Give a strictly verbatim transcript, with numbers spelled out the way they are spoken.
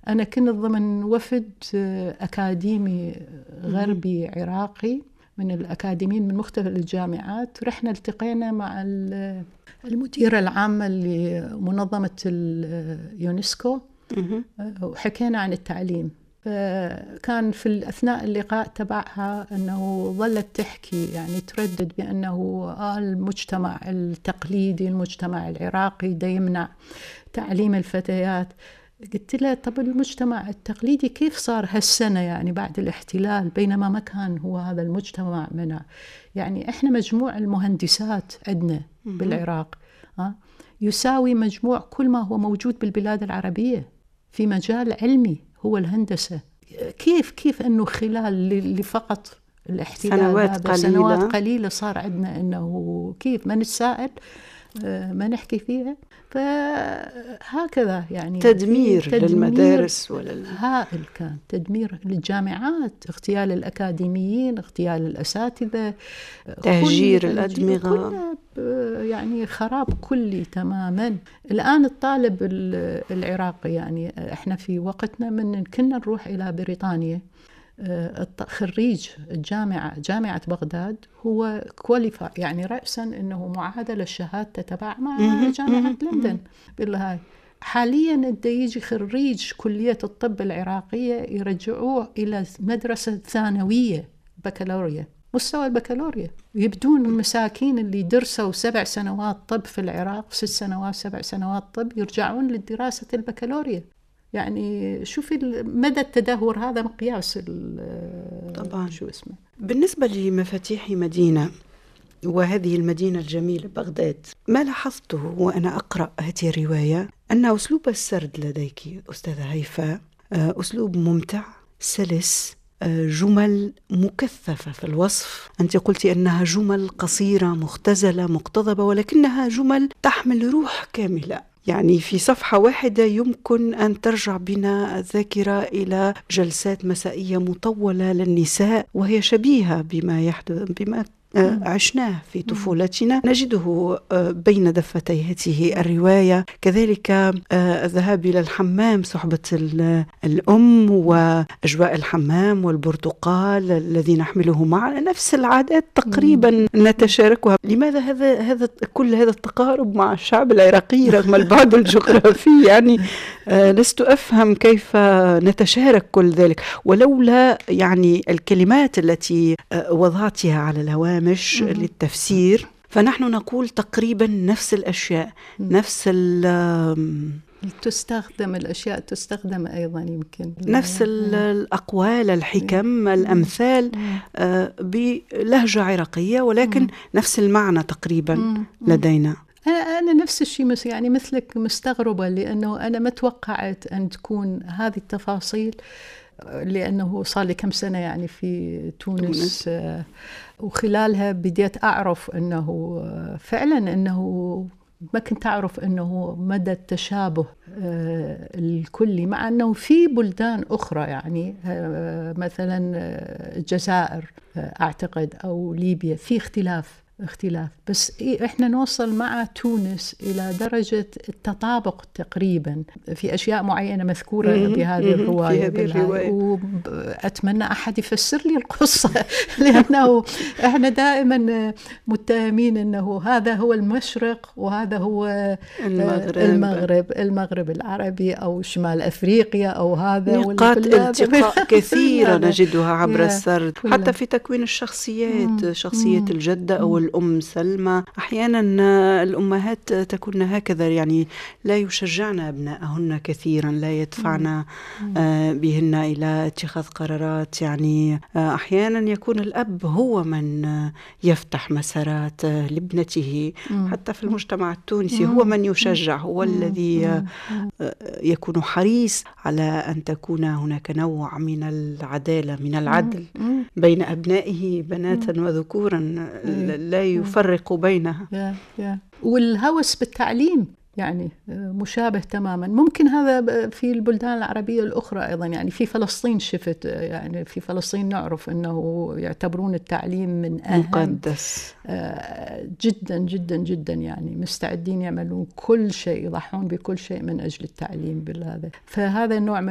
أنا كنت ضمن وفد أكاديمي غربي عراقي من الأكاديميين من مختلف الجامعات. رحنا التقينا مع المديرة العامة لمنظمة اليونسكو وحكينا عن التعليم. كان في أثناء اللقاء تبعها أنه ظلت تحكي يعني تردد بأنه المجتمع التقليدي المجتمع العراقي دا يمنع تعليم الفتيات. قلت لها طب المجتمع التقليدي كيف صار هالسنة يعني بعد الاحتلال بينما ما كان هو هذا المجتمع منع؟ يعني إحنا مجموع المهندسات عندنا بالعراق يساوي مجموع كل ما هو موجود بالبلاد العربية في مجال علمي هو الهندسة. كيف كيف أنه خلال لفقط الاحتلال سنوات هذا قليلة. سنوات قليلة صار عندنا أنه كيف ما نتساءل ما نحكي فيها. فهكذا يعني تدمير, تدمير للمدارس ولل... هائل كان تدمير للجامعات، اغتيال الأكاديميين، اغتيال الأساتذة، تهجير الأدمغة، يعني خراب كلي تماما. الآن الطالب العراقي يعني احنا في وقتنا من كنا نروح إلى بريطانيا خريج الجامعة جامعة بغداد هو كواليفا يعني رأسا أنه معادلة الشهادة تبع مع جامعة لندن. بالله حاليا انت يجي خريج كلية الطب العراقية يرجعوه إلى مدرسة ثانوية بكالوريا مستوى البكالوريا، يبدون المساكين اللي درسوا سبع سنوات طب في العراق ست سنوات سبع سنوات طب يرجعون للدراسة البكالوريا. يعني شوفي مدى التدهور هذا مقياس طبعا. شو اسمه. بالنسبة لمفاتيح مدينة وهذه المدينة الجميلة بغداد، ما لاحظته وأنا أقرأ هذه الرواية أن أسلوب السرد لديك أستاذة هيفاء أسلوب ممتع سلس، جمل مكثفة في الوصف. أنت قلت أنها جمل قصيرة مختزلة مقتضبة ولكنها جمل تحمل روح كاملة. يعني في صفحة واحدة يمكن أن ترجع بنا الذاكرة إلى جلسات مسائية مطولة للنساء وهي شبيهة بما يحدث بما عشناه في طفولتنا، نجده بين دفتي هذه الرواية. كذلك الذهاب إلى الحمام، صحبة الأم وأجواء الحمام والبرتقال الذي نحمله معنا، نفس العادات تقريبا نتشاركها. لماذا هذا هذا كل هذا التقارب مع الشعب العراقي رغم البعد الجغرافي؟ يعني لست أفهم كيف نتشارك كل ذلك، ولولا يعني الكلمات التي وضعتها على الهوام مش للتفسير فنحن نقول تقريبا نفس الأشياء، نفس تستخدم الأشياء تستخدم أيضا يمكن نفس الأقوال الحكم الأمثال بلهجة عراقية ولكن نفس المعنى تقريبا لدينا. أنا نفس الشيء يعني مثلك مستغربة لأنه أنا ما توقعت أن تكون هذه التفاصيل، لأنه صار لي كم سنة يعني في تونس, تونس. وخلالها بديت أعرف أنه فعلا أنه ما كنت أعرف أنه مدى التشابه الكلي، مع أنه في بلدان أخرى يعني مثلا الجزائر أعتقد أو ليبيا في اختلاف اختلاف بس إحنا نوصل مع تونس إلى درجة التطابق تقريبا في أشياء معينة مذكورة بهذه الرواية. وأتمنى أحد يفسر لي القصة لأنه إحنا دائما متهمين أنه هذا هو المشرق وهذا هو المغرب المغرب, المغرب العربي أو شمال أفريقيا أو هذا نقاط التقاء كثيرة نجدها عبر السرد حتى في تكوين الشخصيات، شخصية الجدة أو الأم سلمى. أحيانا الأمهات تكون هكذا يعني لا يشجعن أبنائهن كثيرا، لا يدفعن بهن إلى اتخاذ قرارات. يعني أحيانا يكون الأب هو من يفتح مسارات لابنته، حتى في المجتمع التونسي هو من يشجع، هو الذي يكون حريص على أن تكون هناك نوع من العدالة من العدل بين أبنائه بناتا وذكورا، لا يفرق بينها. والهوس بالتعليم يعني مشابه تماما. ممكن هذا في البلدان العربية الأخرى أيضا، يعني في فلسطين شفت، يعني في فلسطين نعرف أنه يعتبرون التعليم من أهم مقدس جدا جدا جدا، يعني مستعدين يعملون كل شيء، يضحون بكل شيء من أجل التعليم بالهذا. فهذا النوع